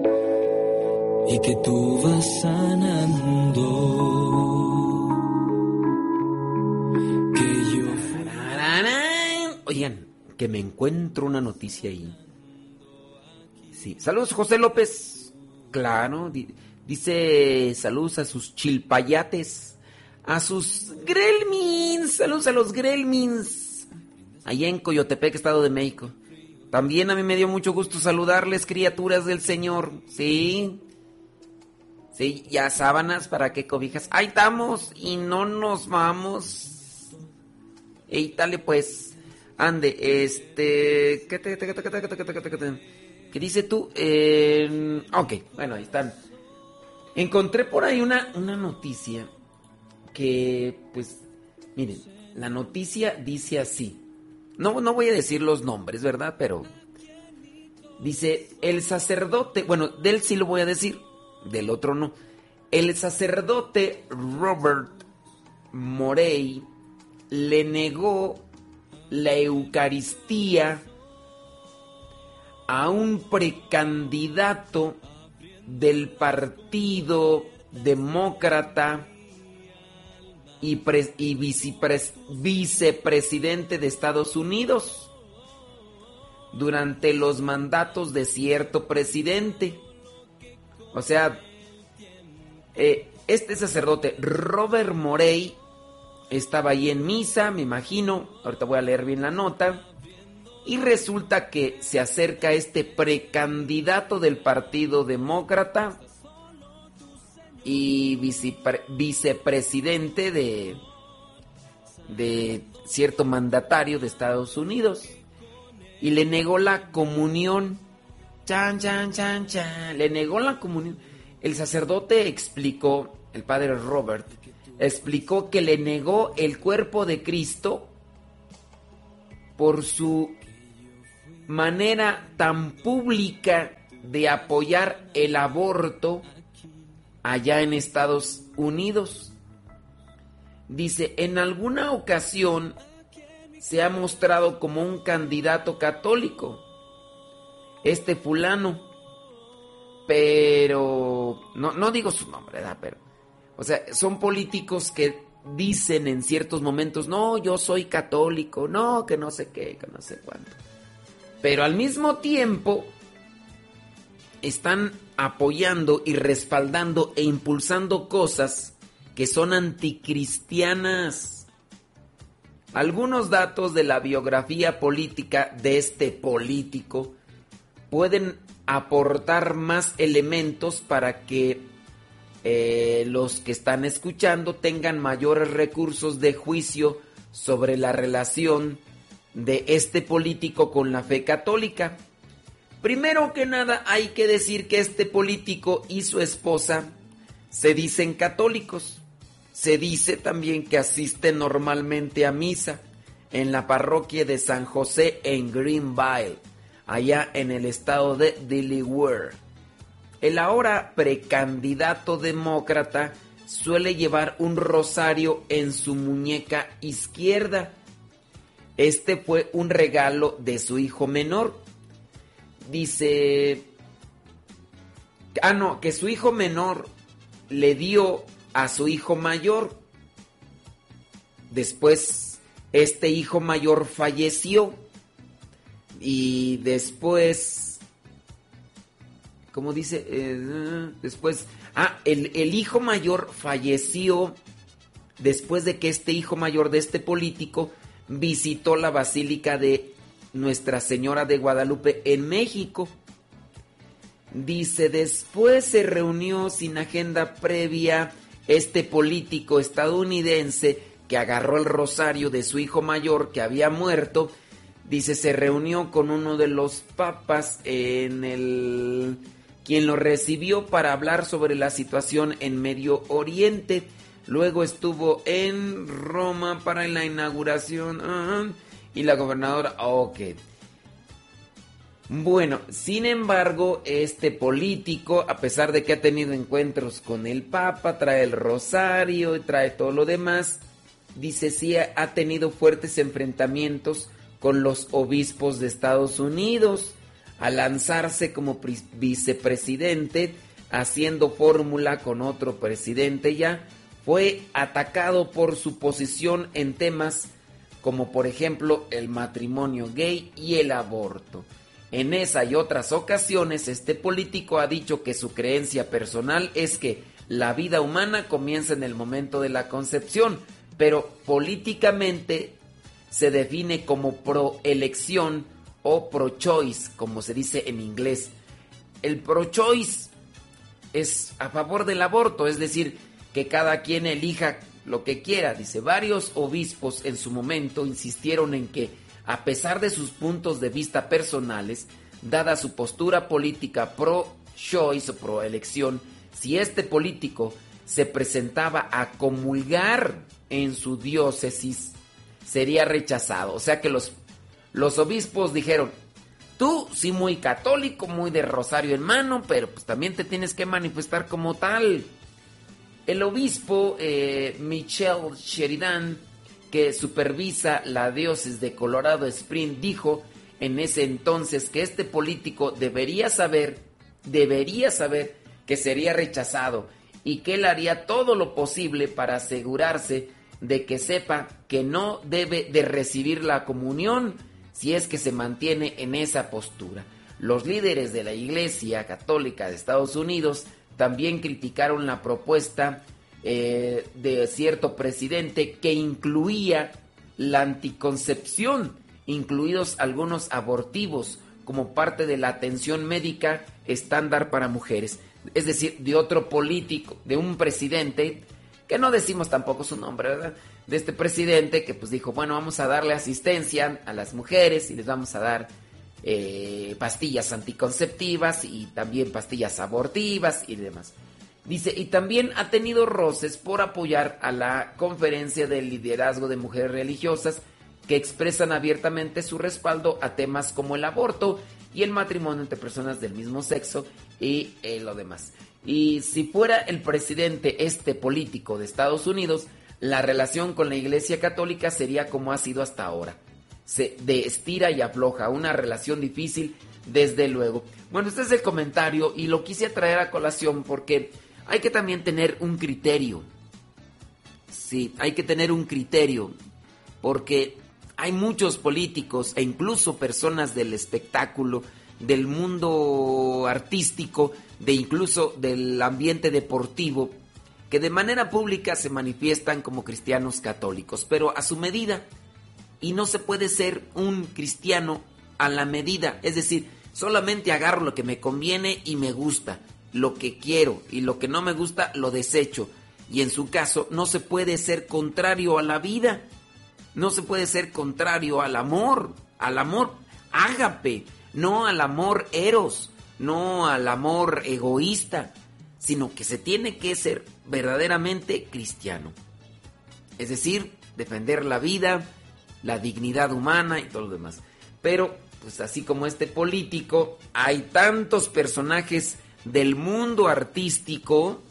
y que tú vas sanando. Que yo... Oigan, que me encuentro una noticia ahí. Sí. Saludos, José López. Claro, dice saludos a sus chilpayates, a sus gremlins. Saludos a los gremlins. Allá en Coyotepec, Estado de México. También a mí me dio mucho gusto saludarles, criaturas del Señor. Sí. Sí, ya sábanas para que cobijas. Ahí estamos y no nos vamos. Ey, dale pues. Ande, ¿qué dice tú? Ok, bueno, ahí están. Encontré por ahí una noticia que, pues, miren, la noticia dice así. No voy a decir los nombres, ¿verdad? Pero dice, el sacerdote, bueno, del sí lo voy a decir, del otro no. El sacerdote Robert Morey le negó la Eucaristía a un precandidato del Partido Demócrata y vicepresidente de Estados Unidos durante los mandatos de cierto presidente. O sea, este sacerdote Robert Morey estaba ahí en misa, me imagino, ahorita voy a leer bien la nota, y resulta que se acerca este precandidato del Partido Demócrata y vicepresidente de cierto mandatario de Estados Unidos, y le negó la comunión. Chan, chan, chan, chan. Le negó la comunión. El sacerdote explicó, el padre Robert, explicó que le negó el cuerpo de Cristo por su manera tan pública de apoyar el aborto allá en Estados Unidos. Dice, en alguna ocasión se ha mostrado como un candidato católico, este fulano, pero no digo su nombre, ¿verdad? Pero, o sea, son políticos que dicen en ciertos momentos, no, yo soy católico, no, que no sé qué, que no sé cuánto. Pero al mismo tiempo están apoyando y respaldando e impulsando cosas que son anticristianas. Algunos datos de la biografía política de este político pueden aportar más elementos para que los que están escuchando tengan mayores recursos de juicio sobre la relación de este político con la fe católica. Primero que nada hay que decir que este político y su esposa se dicen católicos. Se dice también que asisten normalmente a misa en la parroquia de San José en Greenville, allá en el estado de Delaware. El ahora precandidato demócrata suele llevar un rosario en su muñeca izquierda. Este fue un regalo de su hijo menor. Dice, que su hijo menor le dio a su hijo mayor. Después, este hijo mayor falleció. Y después, ¿cómo dice? Después, el hijo mayor falleció después de que este hijo mayor de este político visitó la Basílica de Nuestra Señora de Guadalupe en México. Dice, después se reunió sin agenda previa este político estadounidense que agarró el rosario de su hijo mayor que había muerto. Dice, se reunió con uno de los papas quien lo recibió para hablar sobre la situación en Medio Oriente. Luego estuvo en Roma para la inauguración y la gobernadora. Ok. Bueno, sin embargo, este político, a pesar de que ha tenido encuentros con el Papa, trae el rosario y trae todo lo demás, dice sí ha tenido fuertes enfrentamientos con los obispos de Estados Unidos. a lanzarse como vicepresidente, haciendo fórmula con otro presidente ya, fue atacado por su posición en temas como por ejemplo el matrimonio gay y el aborto. En esa y otras ocasiones, este político ha dicho que su creencia personal es que la vida humana comienza en el momento de la concepción, pero políticamente se define como pro-elección o pro-choice, como se dice en inglés. El pro-choice es a favor del aborto, es decir, que cada quien elija lo que quiera. Dice, varios obispos en su momento insistieron en que, a pesar de sus puntos de vista personales, dada su postura política pro-choice o pro-elección, si este político se presentaba a comulgar en su diócesis, sería rechazado. O sea que los obispos dijeron, tú sí muy católico, muy de rosario en mano, pero pues también te tienes que manifestar como tal. El obispo Michelle Sheridan, que supervisa la diócesis de Colorado Springs, dijo en ese entonces que este político debería saber que sería rechazado y que él haría todo lo posible para asegurarse de que sepa que no debe de recibir la comunión si es que se mantiene en esa postura. Los líderes de la Iglesia Católica de Estados Unidos también criticaron la propuesta de cierto presidente que incluía la anticoncepción, incluidos algunos abortivos, como parte de la atención médica estándar para mujeres. Es decir, de otro político, de un presidente, que no decimos tampoco su nombre, ¿verdad? De este presidente que pues dijo, bueno, vamos a darle asistencia a las mujeres y les vamos a dar pastillas anticonceptivas y también pastillas abortivas y demás. Dice, y también ha tenido roces por apoyar a la conferencia del liderazgo de mujeres religiosas que expresan abiertamente su respaldo a temas como el aborto y el matrimonio entre personas del mismo sexo y lo demás. Y si fuera el presidente político de Estados Unidos, la relación con la Iglesia Católica sería como ha sido hasta ahora. De estira y afloja, una relación difícil, desde luego. Bueno, este es el comentario y lo quise traer a colación porque hay que también tener un criterio. Sí, hay que tener un criterio porque hay muchos políticos e incluso personas del espectáculo, del mundo artístico, incluso del ambiente deportivo, que de manera pública se manifiestan como cristianos católicos, pero a su medida. Y no se puede ser un cristiano a la medida, es decir, solamente agarro lo que me conviene y me gusta, lo que quiero, y lo que no me gusta lo desecho. Y en su caso no se puede ser contrario a la vida, no se puede ser contrario al amor ágape, no al amor eros, no al amor egoísta, sino que se tiene que ser verdaderamente cristiano. Es decir, defender la vida, la dignidad humana y todo lo demás. Pero, pues así como este político, hay tantos personajes del mundo artístico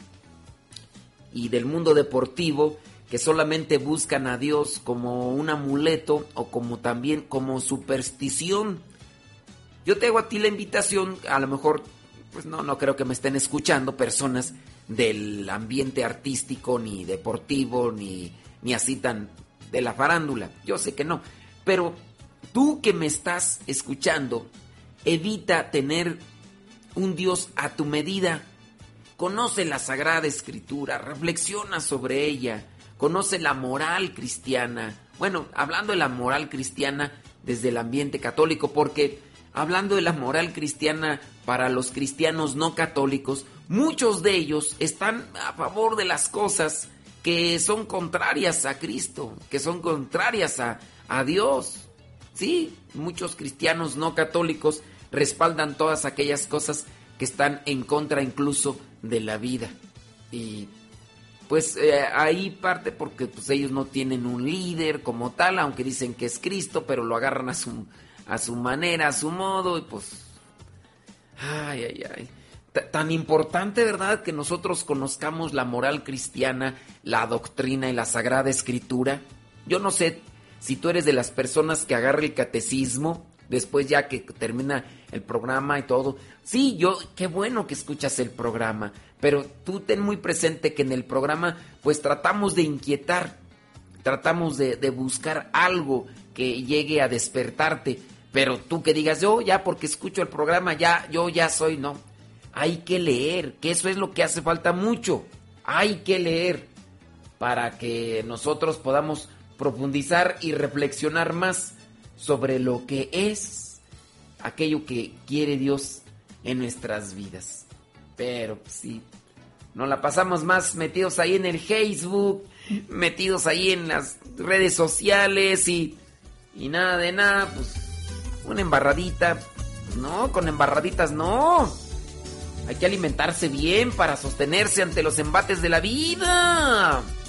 y del mundo deportivo que solamente buscan a Dios como un amuleto o como también como superstición. Yo te hago a ti la invitación, a lo mejor, pues no creo que me estén escuchando personas del ambiente artístico, ni deportivo, ni así tan de la farándula. Yo sé que no, pero tú que me estás escuchando, evita tener un Dios a tu medida. Conoce la Sagrada Escritura, reflexiona sobre ella, conoce la moral cristiana. Bueno, hablando de la moral cristiana desde el ambiente católico, porque hablando de la moral cristiana para los cristianos no católicos, muchos de ellos están a favor de las cosas que son contrarias a Cristo, que son contrarias a Dios. Sí, muchos cristianos no católicos respaldan todas aquellas cosas que están en contra incluso de la vida. Y pues ahí parte porque pues, ellos no tienen un líder como tal, aunque dicen que es Cristo, pero lo agarran a su manera, a su modo, y pues ay. Tan importante, ¿verdad?, que nosotros conozcamos la moral cristiana, la doctrina y la Sagrada Escritura. Yo no sé si tú eres de las personas que agarra el catecismo después ya que termina el programa y todo. Sí, qué bueno que escuchas el programa, pero tú ten muy presente que en el programa pues tratamos de inquietar, tratamos de buscar algo que llegue a despertarte, pero tú que digas, yo ya porque escucho el programa, yo ya soy, no. Hay que leer, que eso es lo que hace falta mucho. Hay que leer para que nosotros podamos profundizar y reflexionar más sobre lo que es aquello que quiere Dios en nuestras vidas. Pero sí, nos la pasamos más metidos ahí en el Facebook, metidos ahí en las redes sociales y nada de nada, pues una embarradita. No, con embarraditas no. Hay que alimentarse bien para sostenerse ante los embates de la vida.